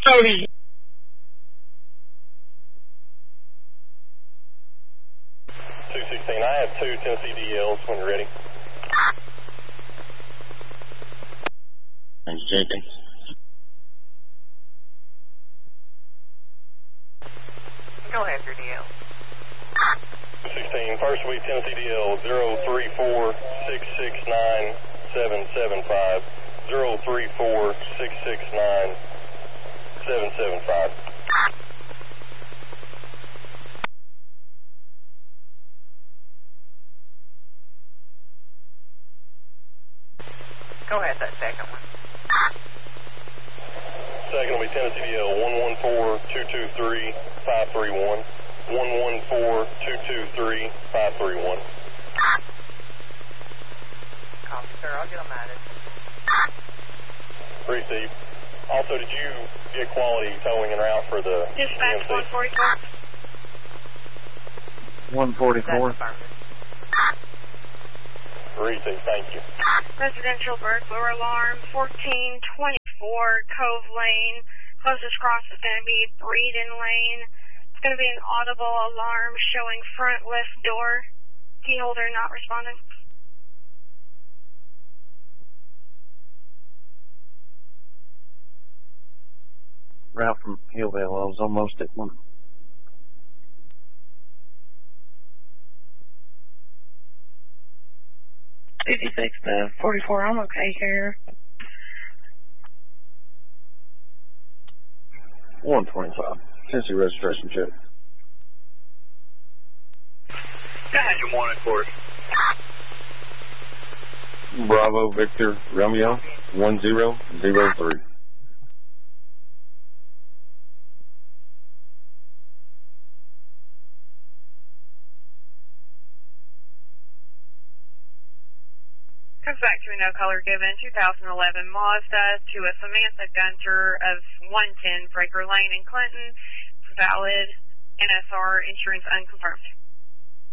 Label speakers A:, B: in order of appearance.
A: Cody.
B: 216, I have 2 Tennessee DLs when you're ready.
A: Thanks, Jenkins.
C: Go ahead, your DL.
B: 216, first week Tennessee DL 034-669-775. 034-669-775.
C: Go ahead, that second one.
B: Second will be Tennessee DL 114-223-531. 114-223-531.
C: Copy, sir. I'll get them added.
B: Receive. Also, did you get quality towing and route for the
D: Dispatch
B: EMC?
D: 144.
A: 144.
B: Receive, thank you.
D: Residential burglar alarm, 1424 Cove Lane. Closest cross is going to be Breeden Lane. It's going to be an audible alarm showing front left door. Key holder not responding.
A: Route from Hillvale. I was almost at one.
D: to 44, I'm okay here.
A: 125. Tennessee registration check.
B: Go ahead, good morning, Corey.
A: Bravo Victor Romeo 1003.
D: Comes back to a no color given, 2011 Mazda to a Samantha Gunter of 110 Breaker Lane in Clinton. Valid NSR insurance unconfirmed.